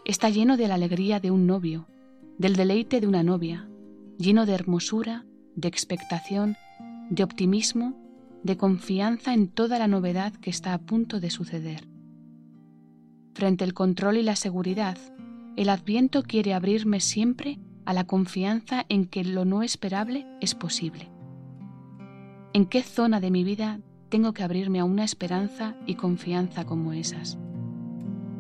Está lleno de la alegría de un novio, del deleite de una novia, lleno de hermosura, de expectación, de optimismo, de confianza en toda la novedad que está a punto de suceder. Frente al control y la seguridad, el Adviento quiere abrirme siempre a la confianza en que lo no esperable es posible. ¿En qué zona de mi vida tengo que abrirme a una esperanza y confianza como esas?